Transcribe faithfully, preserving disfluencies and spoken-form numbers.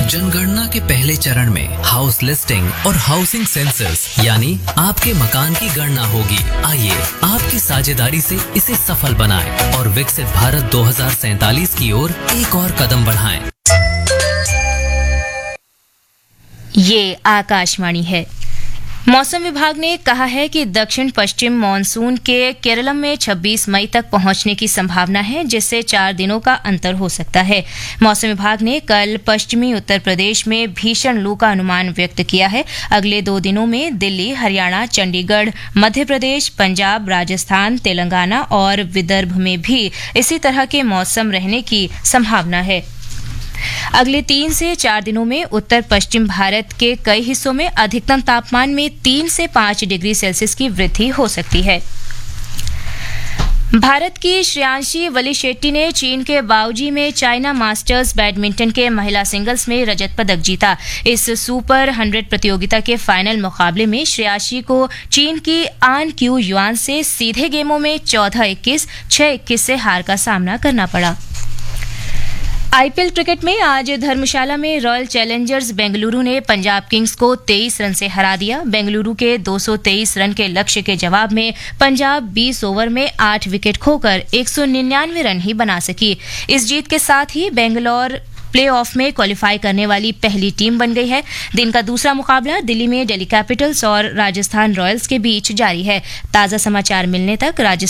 जनगणना के पहले चरण में हाउस लिस्टिंग और हाउसिंग सेंसस यानी आपके मकान की गणना होगी। आइए आपकी साझेदारी से इसे सफल बनाएं और विकसित भारत दो हज़ार सैंतालीस की ओर एक और कदम बढ़ाएं। ये आकाशवाणी है। मौसम विभाग ने कहा है कि दक्षिण पश्चिम मानसून के केरलम में छब्बीस मई तक पहुंचने की संभावना है, जिससे चार दिनों का अंतर हो सकता है। मौसम विभाग ने कल पश्चिमी उत्तर प्रदेश में भीषण लू का अनुमान व्यक्त किया है। अगले दो दिनों में दिल्ली, हरियाणा, चंडीगढ़, मध्य प्रदेश, पंजाब, राजस्थान, तेलंगाना और विदर्भ में भी इसी तरह के मौसम रहने की संभावना है। अगले तीन से चार दिनों में उत्तर पश्चिम भारत के कई हिस्सों में अधिकतम तापमान में तीन से पाँच डिग्री सेल्सियस की वृद्धि हो सकती है। भारत की श्रेयांशी वली शेट्टी ने चीन के बाओजी में चाइना मास्टर्स बैडमिंटन के महिला सिंगल्स में रजत पदक जीता। इस सुपर हंड्रेड प्रतियोगिता के फाइनल मुकाबले में श्रेयांशी को चीन की आन क्यू युआन से सीधे गेमों में चौदह इक्कीस, छह इक्कीस से हार का सामना करना पड़ा। आईपीएल क्रिकेट में आज धर्मशाला में रॉयल चैलेंजर्स बेंगलुरु ने पंजाब किंग्स को तेईस रन से हरा दिया। बेंगलुरु के दो सौ तेईस रन के लक्ष्य के जवाब में पंजाब बीस ओवर में आठ विकेट खोकर एक सौ निन्यानवे रन ही बना सकी। इस जीत के साथ ही बेंगलोर प्लेऑफ में क्वालिफाई करने वाली पहली टीम बन गई है। दिन का दूसरा मुकाबला दिल्ली में दिल्ली कैपिटल्स और राजस्थान रॉयल्स के बीच जारी है। ताजा समाचार मिलने तक राजस्थान